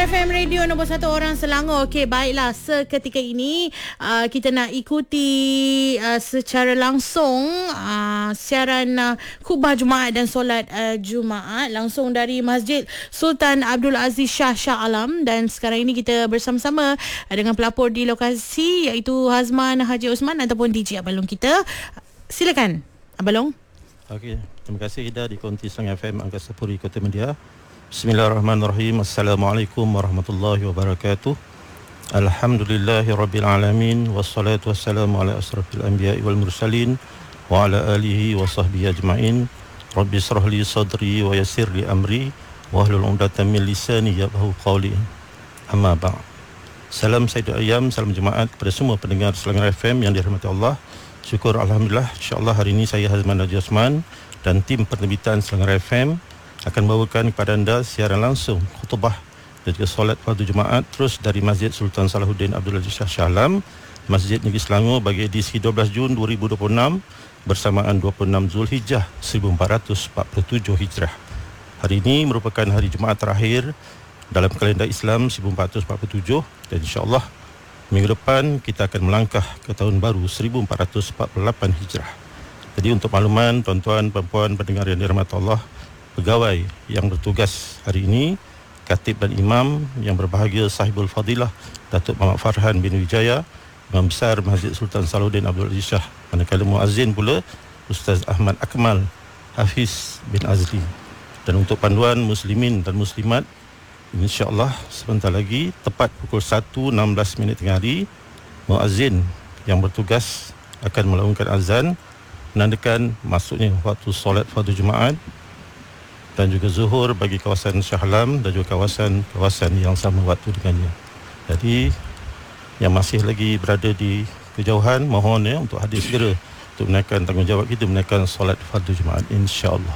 FM Radio nombor 1 orang Selangor. Okey, baiklah. Seketika ini kita nak ikuti secara langsung siaran khutbah Jumaat dan solat Jumaat langsung dari Masjid Sultan Abdul Aziz Shah Alam. Dan sekarang ini kita bersama-sama dengan pelapor di lokasi iaitu Hazman Haji Osman ataupun DJ Abalong kita. Silakan Abalong. Okey, terima kasih Ida di Konti Selangor FM Angkasa Puri Kota Media. Bismillahirrahmanirrahim. Assalamualaikum warahmatullahi wabarakatuh. Alhamdulillahirabbil alamin wassalatu wassalamu ala asrafil anbiya'i wal mursalin wa ala alihi wa sahbihi ajmain. Rabbi shrah li sadri wa yassir li amri wa hlul 'uqdatam min lisani yafqahu qawli. Amma ba'd. Salam Sayyidul Ayyam, salam jemaat kepada semua pendengar Selangor FM yang dirahmati Allah. Syukur alhamdulillah, insya-Allah hari ini saya Hazman Haji Osman dan tim penerbitan Selangor FM akan membawakan kepada anda siaran langsung khutbah dan juga solat fardu Jumaat terus dari Masjid Sultan Salahuddin Abdul Aziz Shah Alam, Masjid Negeri Selangor bagi edisi 12 Jun 2026 bersamaan 26 Zulhijjah 1447 Hijrah. Hari ini merupakan hari Jumaat terakhir dalam kalender Islam 1447 dan insya-Allah minggu depan kita akan melangkah ke tahun baru 1448 Hijrah. Jadi untuk makluman tuan-tuan, puan-puan pendengar yang dirahmati Allah, pegawai yang bertugas hari ini, Khatib dan Imam yang berbahagia Sahibul Fadilah Datuk Muhammad Farhan bin Wijaya, Imam Besar Masjid Sultan Salahuddin Abdul Aziz Shah, manakala muazzin pula Ustaz Ahmad Akmal Hafiz bin Azli. Dan untuk panduan muslimin dan muslimat, insya-Allah sebentar lagi tepat pukul 1.16 tengah hari, muazzin yang bertugas akan melaungkan azan menandakan masuknya waktu solat fardu Jumaat dan juga zuhur bagi kawasan Shah Alam dan juga kawasan yang sama waktu dengannya. Jadi yang masih lagi berada di kejauhan, mohon untuk hadir segera untuk menaikkan tanggungjawab kita menaikkan solat fardu Jumaat, insya-Allah.